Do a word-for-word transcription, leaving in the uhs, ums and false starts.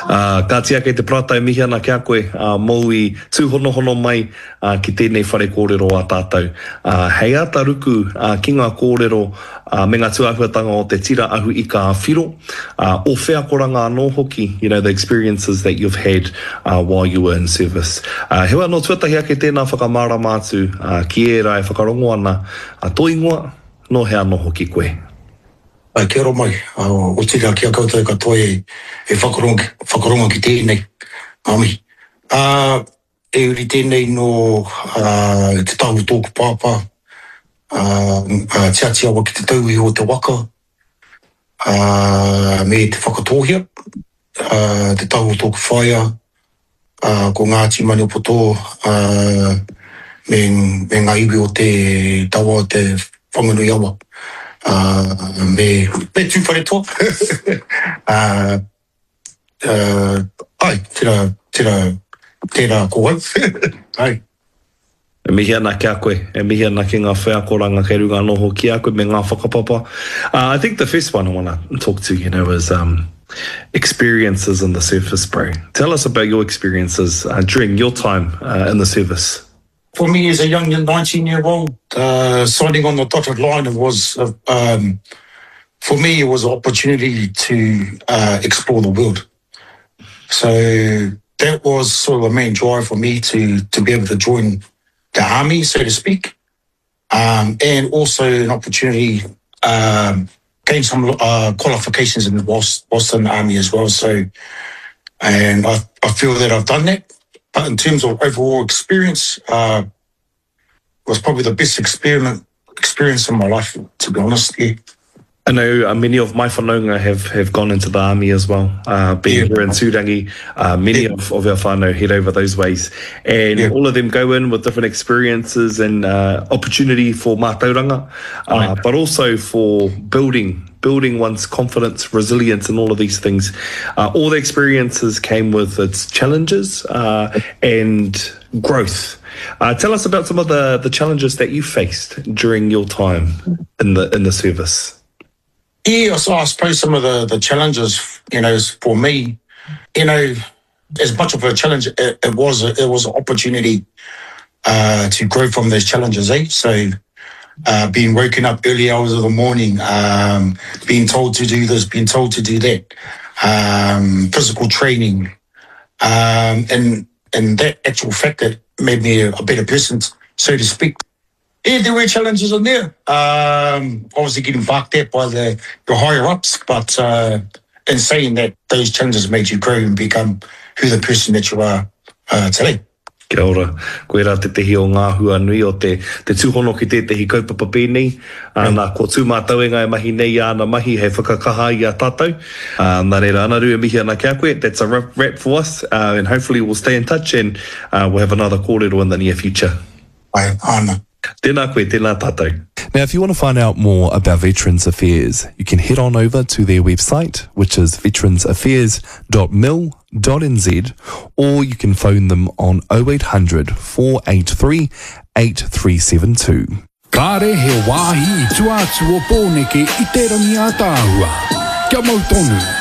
Uh, ka tia kei te prata e mihi ana kia koe, uh, mou I tūhonohono mai uh, ki tēnei whare kōrero a tātou. Uh, hei ata ruku uh, ki ngā kōrero uh, me ngā tuahuatanga o te tira ahu I ka whiro, uh, o whea koranga anō hoki, you know, the experiences that you've had uh, while you were in service. Uh, hewa no tuatahi ake tēnā whakamara mātu, uh, ki e rai whakarongo ana, uh, tō ingoa, no hea no hoki koe. Ai, kia ro mai, uh, o tira kia koutou katoa e, e whakaronga, whakaronga ki tēnei, ami. Uh, e uri tēnei no uh, te tahu tōku pāpā, uh, uh, tia tia wa ki te tauhi o te waka, uh, me te whakatohia, uh, te tahu tōku whaia, uh, ko Ngāti Mani Poto, uh, me, me ngā iwi o te tawa o te whanganui awa. Uh, me, me tūwhare toa. uh, uh, ai, tira, tira, tira koe. ai. E mihi ana kia koe, e mihi ana ki ngā whea koranga kei runga noho ki a koe me ngā whakapapa. Uh, I think the first one I want to talk to, you know, is um, experiences in the service, bro. Tell us about your experiences uh, during your time uh, in the service. For me, as a young nineteen-year-old, uh, signing on the dotted line, it was, uh, um, for me, it was an opportunity to uh, explore the world. So that was sort of the main drive for me to to be able to join the army, so to speak, um, and also an opportunity um, gain some uh, qualifications in the Boston Army as well. So, and I, I feel that I've done that. But in terms of overall experience, uh, was probably the best experiment experience in my life, to be honest. Yeah. I know uh, many of my whanaunga have, have gone into the army as well. Uh, being yeah. here in Tūrangi, uh, many yeah. of, of our whānau head over those ways. And yeah. all of them go in with different experiences and uh, opportunity for mātauranga, uh, right. but also for building building one's confidence, resilience, and all of these things. Uh, all the experiences came with its challenges uh, and growth. Uh, tell us about some of the, the challenges that you faced during your time in the in the service. Yeah, so I suppose some of the, the challenges, you know, for me, you know, as much of a challenge, it, it was a, it was an opportunity uh, to grow from those challenges, eh? So uh, being woken up early hours of the morning, um, being told to do this, being told to do that, um, physical training, um, and and that actual fact that made me a, a better person, so to speak. Yeah, there were challenges in there. Um, obviously getting barked at by the, the higher-ups, but uh, in saying that, those challenges made you grow and become who the person that you are uh, today. Kia ora. Koe rā te tehi o ngā hua nui o te, te tūhono ki te tehi kaupapa pēnei. Uh, nā ko tū mātauenga e mahi nei ana mahi he whakakaha I a tātou. Uh, nā reira anaru e mihi ana kia koe. That's a wrap, wrap for us. Uh, and hopefully we'll stay in touch and uh, we'll have another kōrero in the near future. Ai, ana. Tēnā koe, tēnā tātou. Now, if you want to find out more about Veterans Affairs, you can head on over to their website, which is veterans affairs dot mil dot n z, or you can phone them on oh eight hundred, four eight three, eight three seven two. Kāre he wāhi i tuātu o pōneke I te rangi a tāhua. Kia mau tonu.